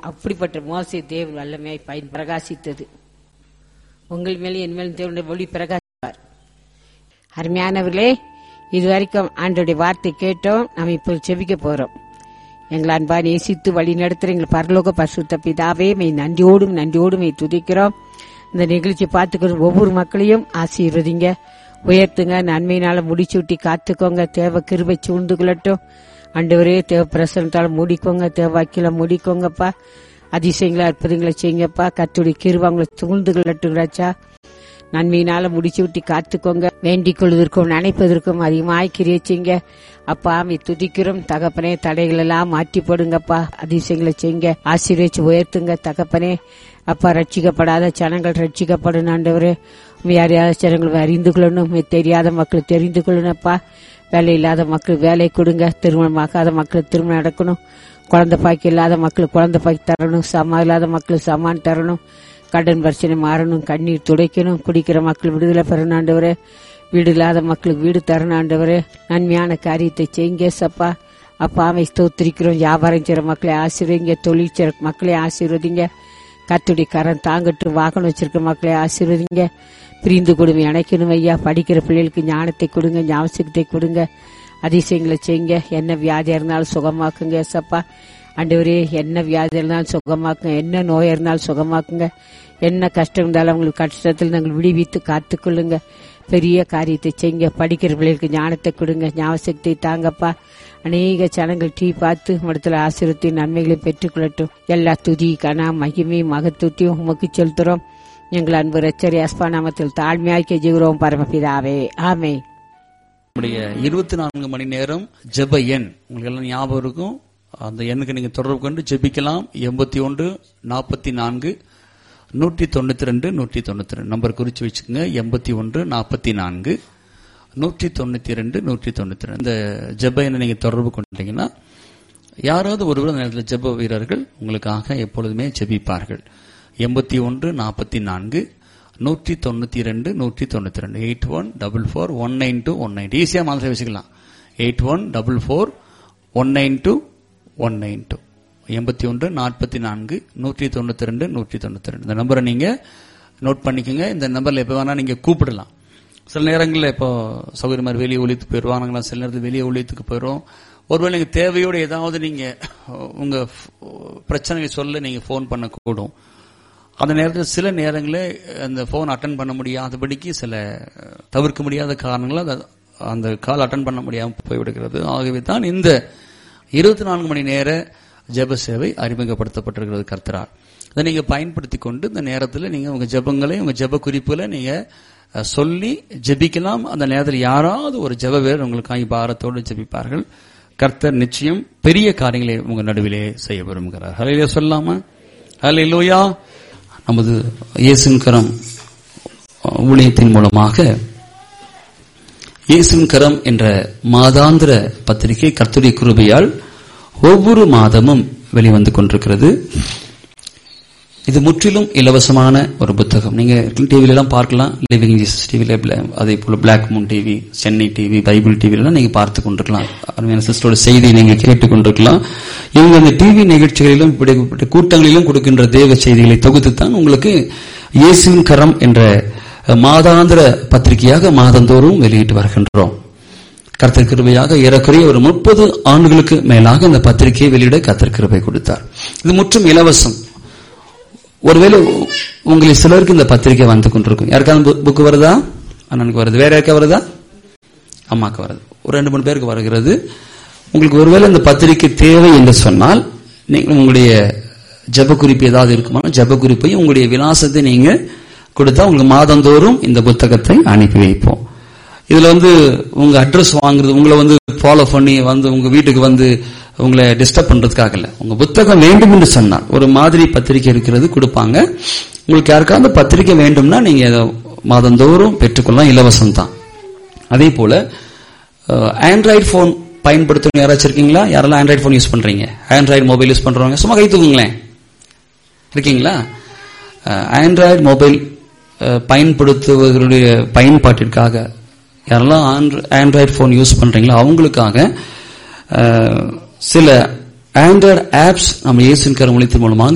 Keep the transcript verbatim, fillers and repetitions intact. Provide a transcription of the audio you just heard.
அப்படிப்பட்ட மோசே தேவன் வல்லமையாய் பயன் பிரகாசித்தது. உங்கள் மேலே என் மேலும் தேவனுடைய ஒளி பிரகாசிப்பார். அருமையானவர்களே, இதுவரைக்கும் ஆண்டவருடைய வார்த்தை கேட்டோம். நாம் இப்போ செபிக்க போறோம். எங்கள் அன்பா நேசித்து வழி நடத்துற எங்கள் பரலோக பரிசுத்த பிதாவே, மெய் நன்றியோடும் நன்றியோடும் மெய் துதிக்கிறோம். இந்த நிகழ்ச்சி பார்த்துக்கிற ஒவ்வொரு மக்களையும் ஆசீர்வதிங்க, உயர்த்துங்க, நன்மையினால முடிச்சூட்டி காத்துக்கோங்க. தேவ கிருபை சூழ்ந்து கொள்ளட்டும் ஆண்டவரே. தேவ பிரசனத்தால மூடிக்கோங்க, தேவ வாக்கில மூடிக்கோங்கப்பா. அதிசயங்களை அற்புதங்களை செய்யுங்கப்பா. கர்த்தருடைய கிருபை உங்களை சூழ்ந்து கொள்ளட்டுங்கிறாச்சா. நன்மையினால முடிச்சு விட்டு காத்துக்கோங்க. வேண்டிக் கொள்வதற்கும் நினைப்பதற்கும் அதிகமாய் கிரியை செய்யுங்க அப்பா. அவை துதிக்கிறோம் தகப்பனே. தடைகள் எல்லாம் மாற்றி போடுங்கப்பா. அதிசயங்களை செய்யுங்க, ஆசீர்வதிச்சு உயர்த்துங்க தகப்பனே. அப்பா, ரட்சிக்கப்படாத ஜனங்கள் ரட்சிக்கப்படணும் ஆண்டவரே. யார் யார் ஜனங்கள் அறிந்து கொள்ளணும், தெரியாத மக்கள் தெரிந்து கொள்ளணும்ப்பா. வேலை இல்லாத மக்கள் வேலை கொடுங்க. திருமணம் ஆகாத மக்கள் திருமணம் நடக்கணும். குழந்தை பாக்கி இல்லாத மக்கள் குழந்தை பாக்கி தரணும். சமா இல்லாத மக்கள் சமான் தரணும். கடன் பிரச்சனை மாறணும். கண்ணீர் துடைக்கணும். குடிக்கிற மக்கள் விடுதலை பெறணும் ஆண்டவரே. வீடு இல்லாத மக்களுக்கு வீடு தரணும் ஆண்டவரே. நன்மையான காரியத்தை செய்யுங்க சப்பா. அப்பா, அவை ஸ்தோத்திரிக்கிறோம். வியாபாரம் செய்யற மக்களை ஆசீர்வதிங்க, தொழில் செய்யற மக்களை ஆசீர்வதிங்க. கர்த்தருடைய கரம் தாங்கட்டு வாகனம் வச்சிருக்க மக்களை ஆசீர்வதிங்க. பிரிந்து கொடுமை அணைக்கணும் ஐயா. படிக்கிற பிள்ளைகளுக்கு ஞானத்தை கொடுங்க, ஞாபகத்தை கொடுங்க. அதிசயங்களை செய்யுங்க. என்ன வியாதியா இருந்தாலும் சுகமாக்குங்க சப்பா. ஆண்டவரே, என்ன வியாதி இருந்தாலும் சுகமாக்குங்க, என்ன நோயா இருந்தாலும் சுகமாக்குங்க. என்ன கஷ்டம் இருந்தாலும் அவங்களுக்கு கஷ்டத்தில் நாங்கள் விடுவித்து காத்துக்கொள்ளுங்க. பெரிய காரியத்தை செய்யுங்க. படிக்கிற பிள்ளைகளுக்கு ஞானத்தை கொடுங்க, ஞாபகத்தை தாங்கப்பா. அநேக ஜனங்கள் டீ பார்த்து மடத்துல ஆசீர்வத்தின் நன்மைகளை பெற்றுக்கொள்ளட்டும். எல்லா துதி கனா மகிமை மகத்துவத்தையும் உமக்கு செலுத்துறோம். எங்கள் அன்பு ரட்சகர் இயேசு நாமத்தில் தாழ்மையாக்கி ஜெபிக்கிறோம் பரமபிதாவே, ஆமென். நம்முடைய இருபத்தி நான்கு மணி நேரம் ஜெப எண் உங்களுக்கு எல்லாம் ஞாபகம் இருக்கும். அந்த எண்ணுக்கு நீங்க தொடர்பு கொண்டு ஜெபிக்கலாம். எண்பத்தி ஒன்று நாற்பத்தி நான்கு நூற்றி தொண்ணூத்தி ரெண்டு நூற்றி தொண்ணூத்தி ரெண்டு நம்பர் குறிச்சு வச்சுக்கோங்க. எண்பத்தி ஒன்று நாற்பத்தி நான்கு நூற்றி தொண்ணூத்தி ரெண்டு நூற்றி தொண்ணூத்தி ரெண்டு இந்த ஜெப எண்ணை நீங்க தொடர்பு கொண்டீங்கன்னா யாராவது ஒருவர் அந்த நேரத்தில் ஜெப வீரர்கள் உங்களுக்காக எப்பொழுதுமே ஜெபிப்பார்கள். எண்பத்தி ஒன்று நாற்பத்தி நான்கு நூற்றி தொண்ணூத்தி ரெண்டு நூற்றி தொண்ணூத்தி ரெண்டு eight one double four one nine two one nine ஈஸியா மாதிரி வச்சுக்கலாம். Eight one double four one nine two one nine two எண்பத்தி ஒன்று நாற்பத்தி நான்கு நூற்றி தொண்ணூத்தி ரெண்டு நூற்றி தொண்ணூத்தி ரெண்டு இந்த நம்பரை நீங்க நோட் பண்ணிக்கோங்க. இந்த நம்பர்ல எப்ப வேணா நீங்க கூப்பிடலாம். சில நேரங்களில் இப்போ சௌகரிய மாதிரி வெளியே ஒழித்துக்கு போயிடுவாங்களா, சில நேரத்தில் வெளியே ஒழித்துக்கு போயிடும். ஒருவேளை நீங்க தேவையோடு ஏதாவது நீங்க உங்க பிரச்சனையை சொல்ல நீங்க போன் பண்ண கூடும். அந்த நேரத்தில் சில நேரங்களில் அந்த போன் அட்டன் பண்ண முடியாதபடிக்கு சில தவிர்க்க முடியாத காரணங்களால் அந்த கால் அட்டன் பண்ண முடியாமல் போய்விடுகிறது. ஆகவே தான் இந்த இருபத்தி நான்கு மணி நேர ஜெப சேவை அறிமுகப்படுத்தப்பட்டிருக்கிறது கர்த்தரால். அதை நீங்க பயன்படுத்தி கொண்டு இந்த நேரத்தில் நீங்க உங்க ஜெபங்களை உங்க ஜெப குறிப்புகளை நீங்க சொல்லி ஜெபிக்கலாம். அந்த நேரத்தில் யாராவது ஒரு ஜெப வீரர் உங்களுக்காக பாரத்தோடு ஜெபிப்பார்கள். கர்த்தர் நிச்சயம் பெரிய காரியங்களை உங்க நடுவிலே செய்ய விரும்புகிறார். ஹல்லேலூயா சொல்லாமா? ஹல்லேலூயா. நமது இயேசுவின் கரம் ஊழியத்தின் மூலமாக இயேசுவின் கரம் என்ற மாதாந்திர பத்திரிகை கர்த்தருடைய கிருபையால் ஒவ்வொரு மாதமும் வெளிவந்து கொண்டிருக்கிறது. இது முற்றிலும் இலவசமான ஒரு புத்தகம். நீங்க டிவில எல்லாம் பார்க்கலாம். லிவிங் ஜீசஸ் டிவில, அதே போல black Moon TV, Chennai TV, Bible TV எல்லாம் நீங்க பார்த்து கொண்டிருக்கலாம். அருமையான சிஸ்டரோட செய்தியை நீங்க கேட்டுக் கொண்டிருக்கலாம். இவங்க அந்த டிவி நிகழ்ச்சிகளிலும் கூட்டங்களிலும் கொடுக்கின்ற தேவ செய்திகளை தொகுத்துத்தான் உங்களுக்கு இயேசுவின் கரம் என்ற மாதாந்திர பத்திரிகையாக மாதந்தோறும் வெளியிட்டு வருகின்றோம். கர்த்தர் கிருபையாக ஏறக்குறைய ஒரு முப்பது ஆண்டுகளுக்கு மேலாக அந்த பத்திரிகையை வெளியிட கர்த்தர் கிருபை கொடுத்தார். இது முற்றும் இலவசம். ஒருவேளை உங்களுக்கு சிலருக்கு இந்த பத்திரிகை வந்து கொண்டிருக்கும். யாருக்காவது புக்கு வருதா? அண்ணனுக்கு வருது. வேற யாருக்கா வருதா? அம்மாக்கு வருது. ஒரு ரெண்டு மூணு பேருக்கு வருகிறது. உங்களுக்கு ஒருவேளை இந்த பத்திரிகை தேவை என்று சொன்னால் நீங்கள் உங்களுடைய ஜெப குறிப்பு ஏதாவது இருக்குமா, ஜெப குறிப்பையும் உங்களுடைய விலாசத்தை நீங்க கொடுத்தா உங்களுக்கு மாதந்தோறும் இந்த புத்தகத்தை அனுப்பி வைப்போம். இதுல வந்து உங்க அட்ரஸ் வாங்குறது, உங்களை வந்து ஃபாலோ பண்ணி வந்து உங்க வீட்டுக்கு வந்து உங்களை டிஸ்டர்ப் பண்றதுக்காக இல்ல. உங்க புத்தகம் வேண்டும் என்று சொன்னால் ஒரு மாதிரி பத்திரிகை இருக்கிறது கொடுப்பாங்க. உங்களுக்கு யாருக்காவது பத்திரிகை வேண்டும்னா நீங்க மாதந்தோறும் பெற்றுக்கொள்ளலாம், இலவசம் தான். அதே போல ஆண்ட்ராய்டு போன் பயன்படுத்தணும் யாராச்சும் இருக்கீங்களா? யாரெல்லாம் ஆண்ட்ராய்டு போன் யூஸ் பண்றீங்க? ஆண்ட்ராய்டு மொபைல் யூஸ் பண்றவங்க சும்மா கை தூக்குங்களேன். இருக்கீங்களா? ஆண்ட்ராய்டு மொபைல் பயன்படுத்துவதனுடைய பயன்பாட்டிற்காக யாரெல்லாம் ஆண்ட்ராய்டு போன் யூஸ் பண்றீங்களோ அவங்களுக்காக சில ஆண்ட்ராய்டு ஆப்ஸ் நம்ம இயேசுவின் கரம் ஊழியத்தின் மூலமாக